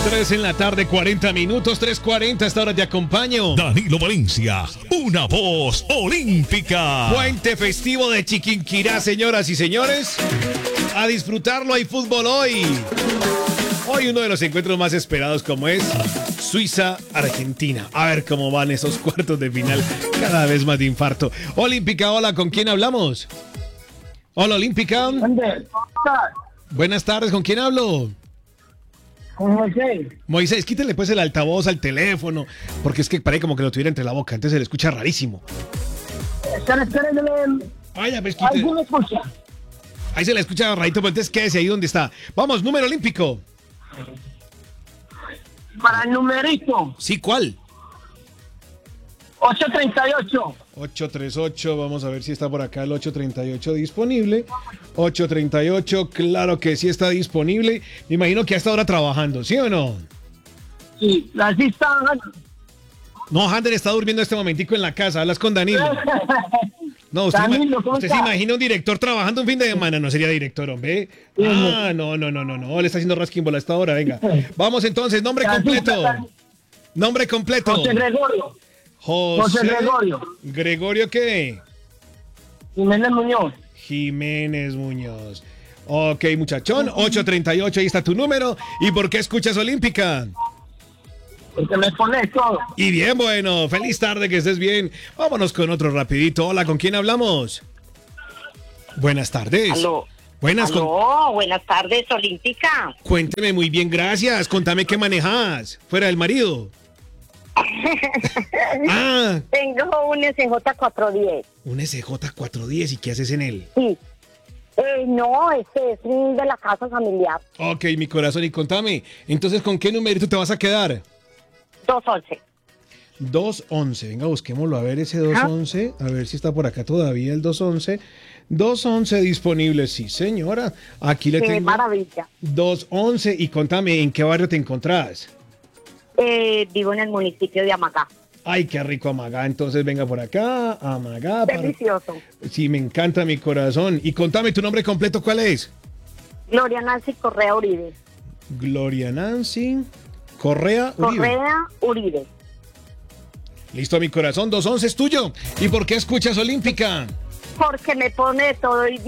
3 en la tarde, 40 minutos, 3:40. Esta hora te acompaño. Danilo Valencia, una voz olímpica. Puente festivo de Chiquinquirá, señoras y señores. A disfrutarlo, hay fútbol hoy. Hoy uno de los encuentros más esperados, como es Suiza-Argentina. A ver cómo van esos cuartos de final. Cada vez más de infarto. Olímpica, hola, ¿con quién hablamos? Hola, Olímpica. Buenas tardes, ¿con quién hablo? Con Moisés. Moisés, quítale pues el altavoz al teléfono, porque es que parece como que lo tuviera entre la boca, entonces se le escucha rarísimo. Ahí Pues, sí me escucha. ahí se le escucha rarito, pero entonces quédese ahí donde está. Vamos, número olímpico. Para el numerito. Sí, ¿cuál? 838. 838, vamos a ver si está por acá el 838 disponible. 838, claro que sí está disponible. Me imagino que hasta ahora trabajando, ¿sí o no? Sí, así está. No, Hander está durmiendo este momentico en la casa, hablas con Danilo. No, Danilo, ¿cómo usted se está? imagina un director trabajando un fin de semana, no sería director, hombre. Ah, no, le está haciendo rasquimbol a esta hora, venga. Vamos entonces, nombre completo. Nombre completo. José Gregorio. José Gregorio. ¿Gregorio qué? Jiménez Muñoz. Jiménez Muñoz. Ok, muchachón, 838, ahí está tu número. ¿Y por qué escuchas Olímpica? Porque me pone todo. Y bien, bueno, feliz tarde, que estés bien. Vámonos con otro rapidito. Hola, ¿con quién hablamos? Buenas tardes. Aló. Buenas. Aló, buenas tardes, Olímpica. Cuénteme muy bien, gracias. Contame qué manejas. Fuera del marido. Ah, Tengo un SJ410. un SJ410. ¿Y qué haces en él? Sí. No, este es de la casa familiar. Ok, mi corazón. Y contame, entonces, ¿con qué numerito te vas a quedar? 211. 211. Venga, busquémoslo a ver ese 211. A ver si está por acá todavía el 211. 211 disponible, sí, señora. Aquí le Qué tengo maravilla. 211. Y contame, ¿en qué barrio te encontrás? Vivo en el municipio de Amagá. Ay, qué rico Amagá. Entonces venga por acá, Amagá. Delicioso. Sí, me encanta mi corazón. Y contame tu nombre completo, ¿cuál es? Gloria Nancy Correa Uribe. Gloria Nancy Correa Uribe. Correa Uribe. Listo, mi corazón, 211 es tuyo. ¿Y por qué escuchas Olímpica? Porque me pone todo y